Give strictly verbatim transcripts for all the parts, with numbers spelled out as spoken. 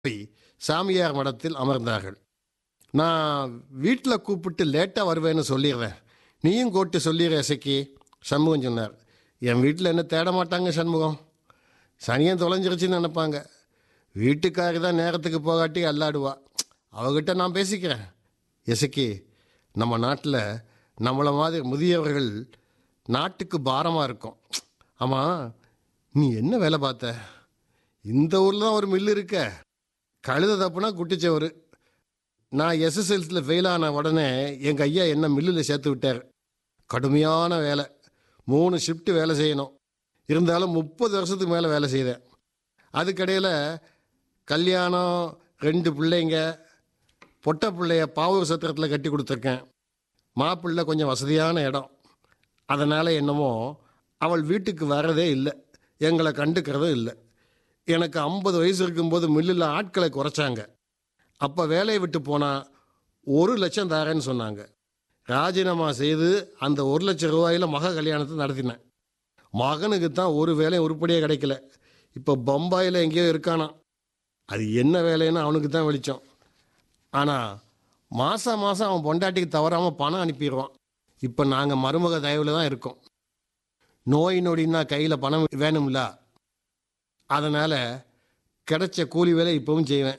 போய் சாமியார் மடத்தில் அமர்ந்தார்கள். நான் வீட்டில் கூப்பிட்டு லேட்டாக வருவேன்னு சொல்லிடுறேன், நீயும் கூப்பிட்டு சொல்லிடுற இசைக்கு சண்முகம் சொன்னார். என் வீட்டில் என்ன தேட மாட்டாங்க சண்முகம், சனியன் தொலைஞ்சிருச்சுன்னு நினைப்பாங்க. வீட்டுக்காரி தான் நேரத்துக்கு போகாட்டி அல்லாடுவா, அவகிட்ட நான் பேசிக்கிறேன். இசைக்கு நம்ம நாட்டில் நம்மளை மாதிரி முதியவர்கள் நாட்டுக்கு பாரமாக இருக்கும். ஆமாம், நீ என்ன வேலை பார்த்த? இந்த ஊரில் தான் ஒரு மில்லு இருக்க, கழுத தப்புனா குட்டிச்சவர். நான் எஸ்எஸ்எல்சியில் ஃபெயில் ஆன உடனே எங்கள் ஐயா என்ன மில்லில் சேர்த்து விட்டார். கடுமையான வேலை, மூணு ஷிஃப்ட்டு வேலை செய்யணும். இருந்தாலும் முப்பது வருஷத்துக்கு மேலே வேலை செய்தேன். அதுக்கடையில் கல்யாணம், ரெண்டு பிள்ளைங்க, பொட்டை பிள்ளைய பாவூர் சத்திரத்தில் கட்டி கொடுத்துருக்கேன். மாப்பிள்ளை கொஞ்சம் வசதியான இடம், அதனால் என்னமோ அவள் வீட்டுக்கு வரதே இல்லை, எங்களை கண்டுக்கிறதும் இல்லை. எனக்கு ஐம்பது வயசு இருக்கும்போது மில்லில் ஆட்களை குறைச்சாங்க. அப்போ வேலையை விட்டு போனால் ஒரு லட்சம் தரேன்னு சொன்னாங்க. ராஜினாமா செய்து அந்த ஒரு லட்சம் ரூபாயில் மக கல்யாணத்தை நடத்தினேன். மகனுக்கு தான் ஒரு வேலையும் உருப்படியே கிடைக்கல. இப்போ பம்பாயில் எங்கேயோ இருக்கானா, அது என்ன வேலைன்னு அவனுக்கு தான் வெளிச்சம். ஆனால் மாதம் மாதம் அவன் பொண்டாட்டிக்கு தவறாமல் பணம் அனுப்பிடுவான். இப்போ நாங்கள் மருமக தயவில் தான் இருக்கோம். நோய் நொடின்னா கையில் பணம் வேணும்ல, அதனால் கிடைச்ச கூலி வேலை இப்போவும் செய்வேன்.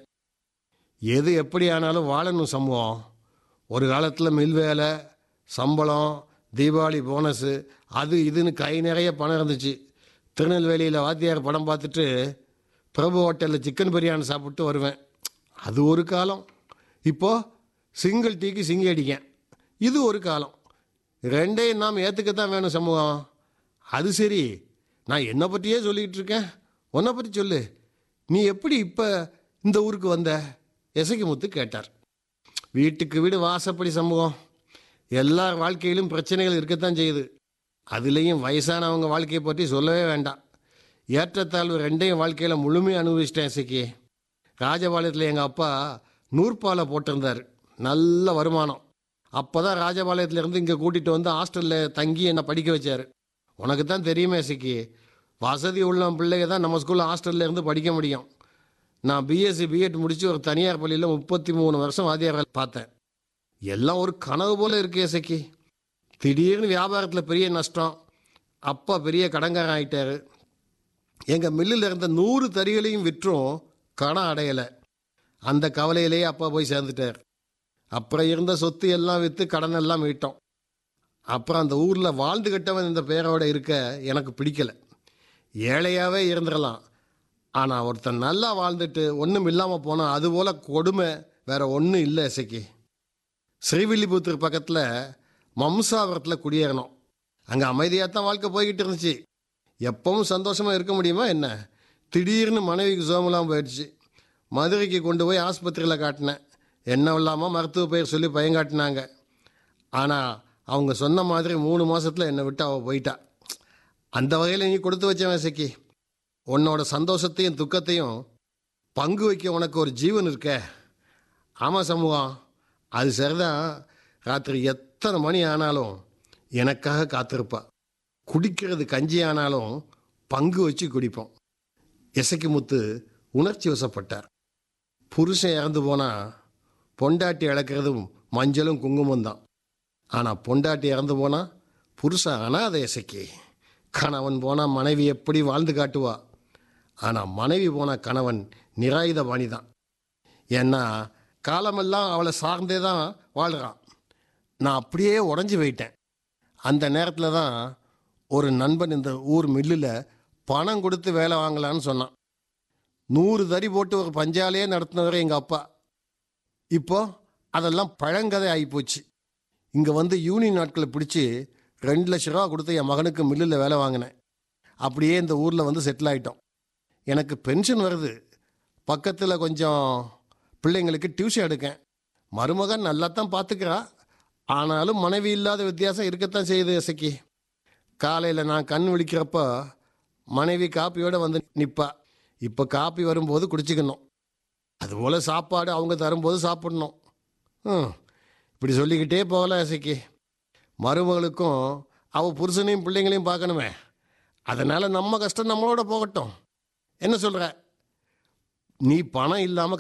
எது எப்படி ஆனாலும் வாழணும் சம்பவம். ஒரு காலத்தில் மில் வேலை, சம்பளம், தீபாவளி போனஸு, அது இதுன்னு கை நிறைய பணம் இருந்துச்சு. திருநெல்வேலியில் வாத்தியார் படம் பார்த்துட்டு பிரபு ஹோட்டலில் சிக்கன் பிரியாணி சாப்பிட்டு வருவேன். அது ஒரு காலம். இப்போது சிங்கிள் டீக்கு சிங்கி அடிக்கேன். இது ஒரு காலம். ரெண்டையும் நாம் ஏற்றுக்கத்தான் வேணும் சமூகம். அது சரி, நான் என்னை பற்றியே சொல்லிக்கிட்டு இருக்கேன், உன்னை பற்றி சொல்லு. நீ எப்படி இப்போ இந்த ஊருக்கு வந்த? இசைக்கு முத்து கேட்டார். வீட்டுக்கு வீடு வாசப்படி சமூகம். எல்லார் வாழ்க்கையிலும் பிரச்சனைகள் இருக்கத்தான் செய்யுது. அதுலேயும் வயசானவங்க வாழ்க்கையை பற்றி சொல்லவே வேண்டாம். ஏற்றத்தாழ்வு ரெண்டையும் வாழ்க்கையில் முழுமையாக அனுபவிச்சிட்டேன் இசைக்கு. ராஜபாளையத்தில் எங்கள் அப்பா நூற்பாலை போட்டிருந்தார், நல்ல வருமானம். அப்போ தான் ராஜபாளையத்துலேருந்து இங்கே கூட்டிகிட்டு வந்து ஹாஸ்டலில் தங்கி என்னை படிக்க வச்சார். உனக்கு தான் தெரியுமே இசைக்கு, வசதி உள்ள பிள்ளைங்க தான் நம்ம ஸ்கூலில் ஹாஸ்டலில் இருந்து படிக்க முடியும். நான் பிஎஸ்சி பிஎட் முடித்து ஒரு தனியார் பள்ளியில் முப்பத்தி மூணு வருஷம் வாத்தியார் பார்த்தேன். எல்லாம் ஒரு கனவு போல் இருக்குது இசைக்கு. திடீர்னு வியாபாரத்தில் பெரிய நஷ்டம். அப்பா பெரிய கடங்காரன் ஆகிட்டார். எங்கள் மில்லில் இருந்த நூறு தறிகளையும் விற்றும் கடன் அடையலை. அந்த கவலையிலேயே அப்பா போய் சேர்ந்துட்டார். அப்புறம் இருந்த சொத்து எல்லாம் விற்று கடன் எல்லாம் மீட்டோம். அப்புறம் அந்த ஊரில் வாழ்ந்து கட்டவன் இந்த பேரோட இருக்க எனக்கு பிடிக்கலை. ஏழையாகவே இருந்துடலாம், ஆனால் ஒருத்தன் நல்லா வாழ்ந்துட்டு ஒன்றும் இல்லாமல் போனால் அதுபோல் கொடுமை வேறு ஒன்றும் இல்லை இசைக்கு. ஸ்ரீவில்லிபுத்தூர் பக்கத்தில் மம்சாபுரத்தில் குடியேறணும். அங்கே அமைதியாக தான் வாழ்க்கை போய்கிட்டு இருந்துச்சு. எப்பவும் சந்தோஷமாக இருக்க முடியுமா என்ன? திடீர்னு மனைவிக்கு சோமலாம் போயிடுச்சு. மதுரைக்கு கொண்டு போய் ஆஸ்பத்திரியில் காட்டினேன். என்ன இல்லாமல் மருத்துவ பெயர் சொல்லி பயங்காட்டினாங்க. ஆனால் அவங்க சொன்ன மாதிரி மூணு மாதத்தில் என்னை விட்டு அவள் போயிட்டா. அந்த வகையில் நீ கொடுத்து வச்சவன் இசைக்கு. உன்னோட சந்தோஷத்தையும் துக்கத்தையும் பங்கு வைக்க உனக்கு ஒரு ஜீவன் இருக்க. ஆமாம் சமூகம், அது சரிதான். ராத்திரி எத்தனை மணி ஆனாலும் எனக்காக காத்திருப்பா. குடிக்கிறது கஞ்சி ஆனாலும் பங்கு வச்சு குடிப்போம். இசைக்கு முத்து உணர்ச்சி வசப்பட்டார். புருஷன் இறந்து போனால் பொண்டாட்டி இழக்கிறதும் மஞ்சளும் குங்குமம் தான். ஆனால் பொண்டாட்டி இறந்து போனால் புருஷன் அனாதை இசைக்கு. கணவன் போனால் மனைவி எப்படி வாழ்ந்து காட்டுவா. ஆனால் மனைவி போனால் கணவன் நிராயுத பாணி தான். ஏன்னா காலமெல்லாம் அவளை சார்ந்தே தான் வாழ்கிறான். நான் அப்படியே உடஞ்சி போயிட்டேன். அந்த நேரத்தில் தான் ஒரு நண்பன் இந்த ஊர் மில்லில் பணம் கொடுத்து வேலை வாங்கலான்னு சொன்னான். நூறு தறி போட்டு ஒரு பஞ்சாலையே நடத்தினவர் எங்கள் அப்பா. இப்போ அதெல்லாம் பழங்கதை ஆகிப்போச்சு. இங்கே வந்து யூனியன் நாட்களை பிடிச்சி ரெண்டு லட்ச ரூபா கொடுத்து என் மகனுக்கு மில்லில் வேலை வாங்கினேன். அப்படியே இந்த ஊரில் வந்து செட்டில் ஆகிட்டோம். எனக்கு பென்ஷன் வருது. பக்கத்தில் கொஞ்சம் பிள்ளைங்களுக்கு டியூஷன் எடுக்கேன். மருமகன் நல்லா தான் பார்த்துக்கிறா. ஆனாலும் மனைவி இல்லாத வித்தியாசம் இருக்கத்தான் செய்யுது இசைக்கு. காலையில் நான் கண் விழிக்கிறப்போ மனைவி காப்பியோடு வந்து நிற்பா. இப்போ காப்பி வரும்போது குடிச்சிக்கணும். அதுபோல் சாப்பாடு அவங்க தரும்போது சாப்பிடணும். ம் இப்படி சொல்லிக்கிட்டே போகலாம் இசைக்கு. மருமகளுக்கும் அவள் புருஷனையும் பிள்ளைங்களையும் பார்க்கணுமே. அதனால் நம்ம கஷ்டம் நம்மளோட போகட்டும். என்ன சொல்கிற? நீ பணம் இல்லாமல்